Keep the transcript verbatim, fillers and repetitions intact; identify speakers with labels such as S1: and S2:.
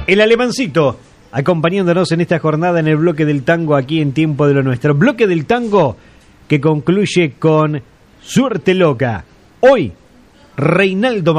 S1: El Alemancito, acompañándonos en esta jornada en el bloque del tango aquí en Tiempo de lo Nuestro. Bloque del tango que concluye con Suerte Loca. Hoy, Reinaldo